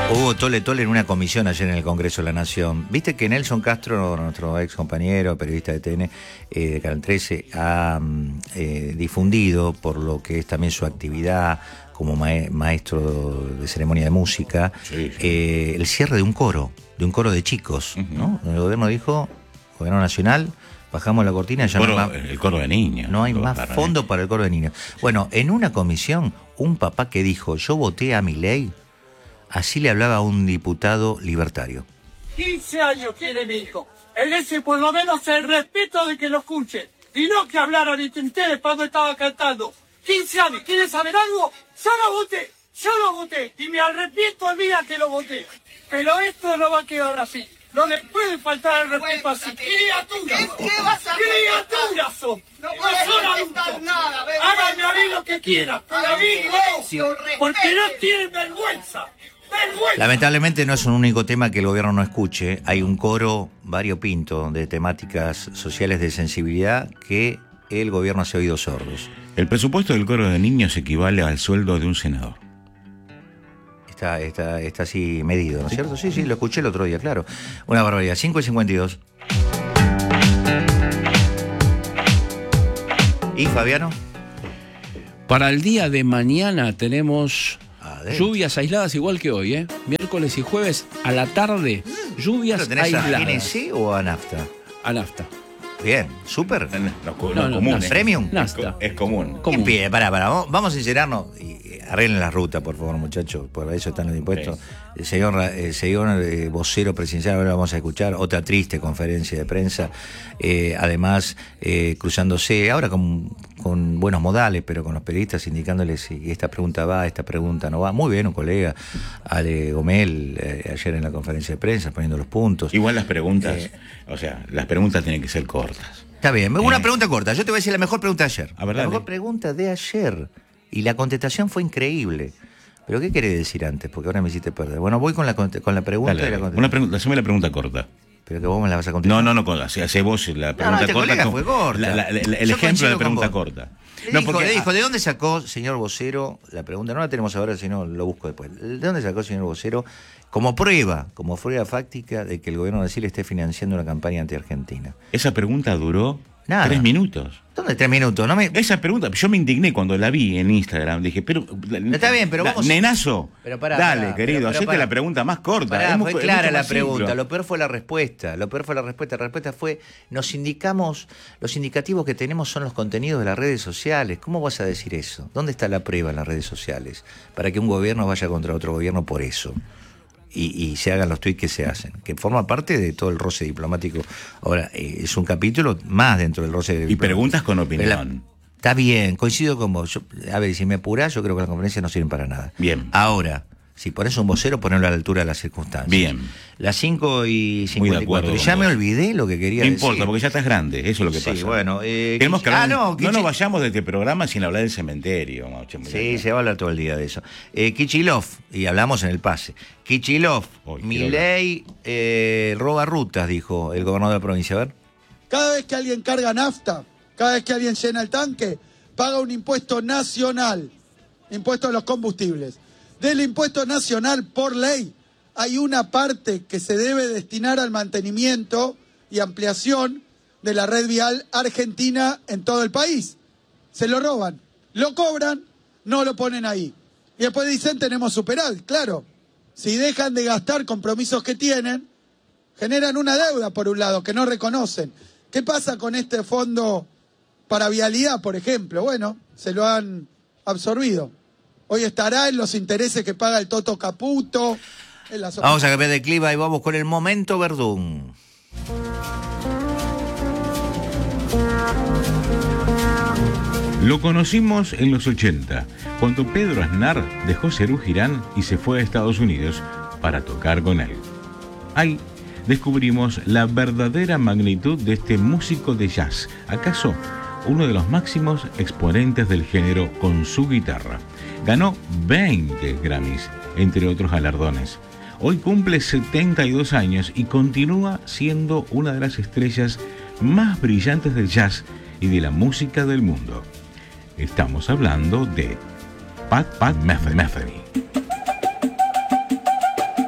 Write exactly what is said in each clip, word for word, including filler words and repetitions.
Hubo tole tole en una comisión ayer en el Congreso de la Nación. Viste que Nelson Castro, nuestro ex compañero, periodista de T N, eh, de Canal trece, ha eh, difundido, por lo que es también su actividad como ma maestro de ceremonia de música, sí, sí. Eh, el cierre de un coro, de un coro de chicos, uh-huh. ¿no? El gobierno dijo, gobierno nacional, bajamos la cortina, ya coro, no hay más, el coro de niños. No hay más para fondo niños. para el coro de niños. Bueno, en una comisión, un papá que dijo, yo voté a Milei, así le hablaba a un diputado libertario. quince años tiene mi hijo. En ese por lo menos el respeto de que lo escuchen. Y no que hablaran y te enteres cuando estaba cantando. quince años, ¿quieres saber algo? Yo lo voté, yo lo voté. Y me arrepiento el día que lo voté. Pero esto no va a quedar así. No le puede faltar el respeto así. ¡Criaturas! ¿Qué, qué vas a hacer? ¡Criaturas son! No ¡No puedes son respetar adultos! nada, bebé. Háganme a mí lo que quieran, pero a mí no. Porque no tienen vergüenza. Vergüenza. Lamentablemente no es un único tema que el gobierno no escuche. Hay un coro variopinto de temáticas sociales de sensibilidad que el gobierno se ha oído sordos. El presupuesto del coro de niños equivale al sueldo de un senador. Está, está, está así medido, ¿no es cierto? Sí, sí, lo escuché el otro día, claro. Una barbaridad. cinco y cincuenta y dos. ¿Y Fabiano? Para el día de mañana tenemos Adentro. lluvias aisladas igual que hoy, ¿eh? Miércoles y jueves a la tarde, lluvias ¿Pero tenés aisladas. a N S o a nafta? A nafta. Bien, súper. No, no, No, no, no, común. no, Premium. Nafta. Es común. ¿Cómo? Bien, pará, pará. Vamos, vamos a sincerarnos y arreglen la ruta, por favor, muchachos. Por eso están los impuestos. Sí. El señor, el señor eh, vocero presidencial, ahora vamos a escuchar otra triste conferencia de prensa. Eh, además, eh, cruzándose, ahora con, con buenos modales, pero con los periodistas indicándoles si esta pregunta va, esta pregunta no va. Muy bien, un colega, Ale Gomel, eh, ayer en la conferencia de prensa, poniendo los puntos. Igual las preguntas, Eh, o sea, las preguntas tienen que ser cortas. Está bien, una Eh. pregunta corta. Yo te voy a decir la mejor pregunta de ayer. A ver, la dale. mejor pregunta de ayer. Y la contestación fue increíble. ¿Pero qué querés decir antes? Porque ahora me hiciste perder. Bueno, voy con la, con la pregunta Dale, y la dale. contestación. Una pregunta, haceme la pregunta corta. Pero que vos me la vas a contestar. No, no, no, con- hace, hace vos la pregunta no, este corta. colega con- fue corta. la- la- la- el Yo ejemplo de coincido la con pregunta vos. corta. Le, No, dijo, porque- le dijo, ¿de dónde sacó, señor vocero, la pregunta? No la tenemos ahora, sino lo busco después. ¿De dónde sacó, señor vocero, como prueba, como prueba fáctica de que el gobierno de Chile esté financiando una campaña anti-argentina? Esa pregunta duró Nada. tres minutos. ¿Dónde tres minutos? No me... Esa pregunta, yo me indigné cuando la vi en Instagram. Dije, pero. Está bien, pero da- vamos- Nenazo. Pero pará, dale, pará, querido, pero- pero hacete pará. la pregunta más corta. Pará, Es mu- fue es clara mucho la más pregunta, simple. lo peor fue la respuesta, lo peor fue la respuesta, la respuesta fue, nos indicamos, los indicativos que tenemos son los contenidos de las redes sociales. ¿Cómo vas a decir eso? ¿Dónde está la prueba en las redes sociales? Para que un gobierno vaya contra otro gobierno por eso. Y, y se hagan los tuits que se hacen, que forma parte de todo el roce diplomático. Ahora, eh, es un capítulo más dentro del roce diplomático. Y preguntas con opinión. La- está bien, coincido con vos. Yo, a ver, si me apurás, yo creo que las conferencias no sirven para nada. Bien. Ahora, si pones un vocero, ponelo a la altura de las circunstancias. Bien. Las cinco y Muy de cincuenta y cuatro. acuerdo Y con ya me vos. olvidé lo que quería No decir. importa, porque ya estás grande, eso es lo que Sí, pasa. bueno, eh, Tenemos que Kichi- hablar- ah, no, no Kichi- nos vayamos de este programa sin hablar del cementerio. Mauche, Sí, se va a hablar todo el día de eso. Eh, Kichilov, y hablamos en el pase. Kichilov, Hoy, quiero Milei eh, roba rutas, dijo el gobernador de la provincia. A ver. Cada vez que alguien carga nafta, cada vez que alguien llena el tanque, paga un impuesto nacional, impuesto a los combustibles. Del impuesto nacional, por ley, hay una parte que se debe destinar al mantenimiento y ampliación de la red vial argentina en todo el país. Se lo roban, lo cobran, no lo ponen ahí. Y después dicen, tenemos superávit, claro. Si dejan de gastar compromisos que tienen, generan una deuda, por un lado, que no reconocen. ¿Qué pasa con este fondo para vialidad, por ejemplo? Bueno, se lo han absorbido. Hoy estará en los intereses que paga el Toto Caputo. En la Vamos a cambiar de clima y vamos con el momento Verdún. Lo conocimos en los ochenta, cuando Pedro Aznar dejó Serú Girán y se fue a Estados Unidos para tocar con él. Ahí descubrimos la verdadera magnitud de este músico de jazz, acaso uno de los máximos exponentes del género con su guitarra. Ganó veinte Grammys, entre otros galardones. Hoy cumple setenta y dos años y continúa siendo una de las estrellas más brillantes del jazz y de la música del mundo. Estamos hablando de Pat Pat Metheny.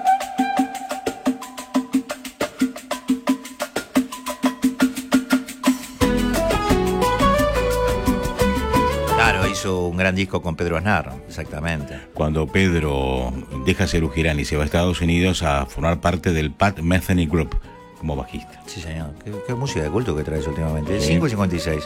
gran disco con Pedro Aznar, exactamente. Cuando Pedro deja Serú Girán y se va a Estados Unidos a formar parte del Pat Metheny Group como bajista. Sí, señor. Qué, qué música de culto que traes últimamente. Sí. cinco y cincuenta y seis.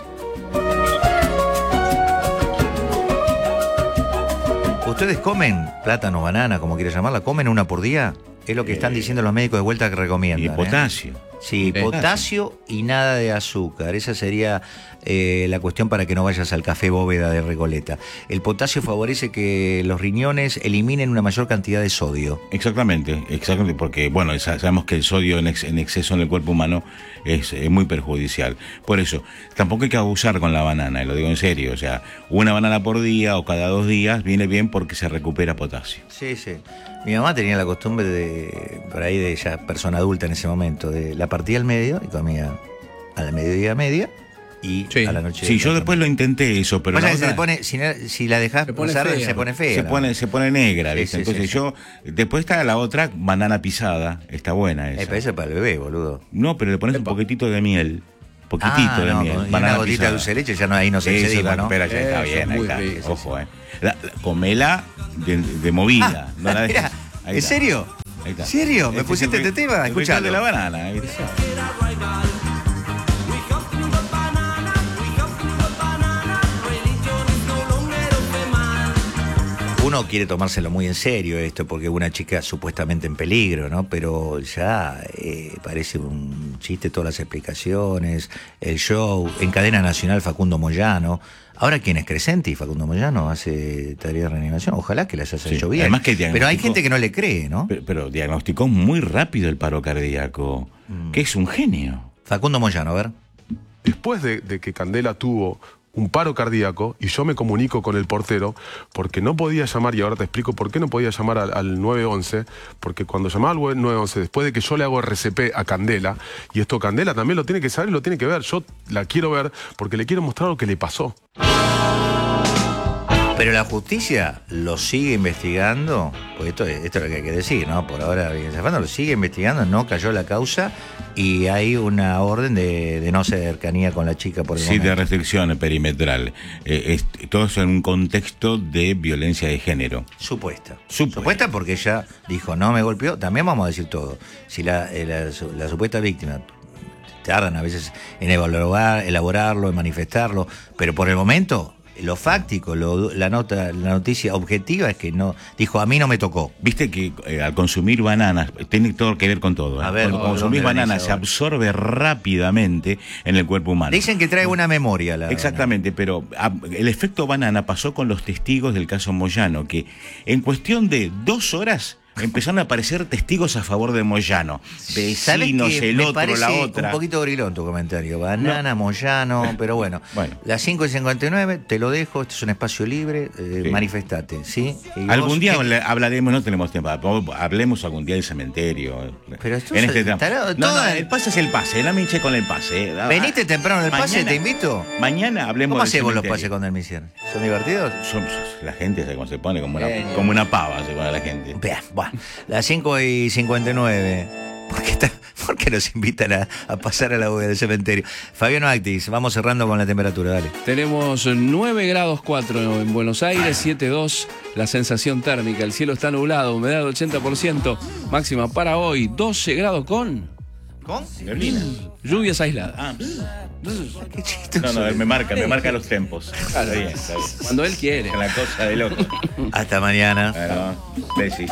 ¿Ustedes comen plátano, banana, como quieras llamarla? ¿Comen una por día? Es lo que están diciendo los médicos de vuelta que recomiendan. Y potasio. ¿eh? Sí, Eh, potasio y nada de azúcar. Esa sería eh, la cuestión para que no vayas al café Bóveda de Recoleta. El potasio favorece que los riñones eliminen una mayor cantidad de sodio. Exactamente, exactamente, porque bueno, sabemos que el sodio en, ex, en exceso en el cuerpo humano es, es muy perjudicial. Por eso, tampoco hay que abusar con la banana, y lo digo en serio. O sea, una banana por día o cada dos días viene bien porque se recupera potasio. Sí, sí. Mi mamá tenía la costumbre de, por ahí de ya persona adulta en ese momento, de la partía al medio y comía a la mediodía media y Sí. a la noche. Sí, yo después lo intenté eso, pero Pasa la que se otra- le pone, si, no- si la dejas Se pone pasar, fea. se pone fea. se la- pone, se pone negra, Sí, ¿viste? sí, Entonces sí, yo, después está la otra, banana pisada, está buena esa. Eh, pero eso es para el bebé, boludo. No, pero le pones un poquitito de miel, poquitito Ah, de no, miel. con- y banana una gotita pisada. de dulce de leche, ya no, ahí no se Eso, excedimos, ¿no? espera, ya está Eso bien, es ahí muy está. rico, Ojo, eh. La- la- comela de, de movida. Ah, no la dejes- mirá, ahí ¿en está. serio? Ahí está. ¿En serio? ¿Me Este pusiste es el este ri- tema? el ritual Escuchalo. de la banana. ahí está. Uno quiere tomárselo muy en serio esto, porque una chica supuestamente en peligro, ¿no? Pero ya eh, parece un chiste todas las explicaciones, el show, en cadena nacional Facundo Moyano. Ahora, ¿quién es Crescenti? Facundo Moyano hace tarea de reanimación. Ojalá que las haya Sí, hecho bien. además que Pero hay diagnosticó- gente que no le cree, ¿no? Pero, pero diagnosticó muy rápido el paro cardíaco, que es un genio. Facundo Moyano, a ver. Después de, de que Candela tuvo un paro cardíaco y yo me comunico con el portero porque no podía llamar, y ahora te explico por qué no podía llamar al, al nueve once, porque cuando llamaba al nueve once, después de que yo le hago R C P a Candela, y esto Candela también lo tiene que saber y lo tiene que ver, yo la quiero ver porque le quiero mostrar lo que le pasó. Pero la justicia lo sigue investigando, pues esto, es- esto es lo que hay que decir, ¿no? Por ahora, Zafando lo sigue investigando, no cayó la causa y hay una orden de, de no cercanía con la chica por el Sí, de momento. restricción perimetral. Eh, es- todo eso en un contexto de violencia de género. Supuesta. Supuesta. Supuesta porque ella dijo, no me golpeó. También vamos a decir todo. Si la, eh, la, su- la supuesta víctima tardan a veces en evaluar, elaborarlo, en manifestarlo, pero por el momento, lo fáctico, lo- la nota, la noticia objetiva es que no, dijo, a mí no me tocó. Viste que eh, al consumir bananas, tiene todo que ver con todo. ¿eh? A ver, Cuando ¿por consumís dónde venís bananas se ahora? absorbe rápidamente en el cuerpo humano. Dicen que trae una memoria la Exactamente, pero ah, el efecto banana pasó con los testigos del caso Moyano, que en cuestión de dos horas empezaron a aparecer testigos a favor de Moyano. ¿Sabés Vecinos, qué? el Me otro, parece la otra. un poquito grilón tu comentario. Banana, Moyano, pero bueno. Bueno. Las cinco y cincuenta y nueve, te lo dejo, este es un espacio libre, eh, Sí. manifestate, ¿sí? Y Algún vos, día ¿qué? habla- hablaremos, no tenemos tiempo, hablemos algún día del cementerio. Pero esto en es este el tarado, no, no, todo- el pase es el pase, la me hinché con el pase. Ah, Veniste temprano en el pase, mañana- te invito. Mañana hablemos ¿Cómo del hacemos los cementerio. pases con el Misier? ¿Son divertidos? Son- la gente sabe cómo se pone, como una, Bien. como una pava se pone la gente. Vean, bueno, las cinco y cincuenta y nueve. ¿Por qué, está- por qué nos invitan a, a pasar a la bóveda del cementerio? Fabiano Actis, vamos cerrando con la temperatura, dale. Tenemos nueve grados cuatro en Buenos Aires, siete coma dos la sensación térmica. El cielo está nublado, humedad del ochenta por ciento. Máxima para hoy, doce grados con ¿Con? Neblina. lluvias aisladas. Ah, Qué chistoso. no, no, él me marca, me marca los tempos. Está bien, está bien. Cuando él quiere. Es la cosa de loco. Hasta mañana. Bueno, Bessie.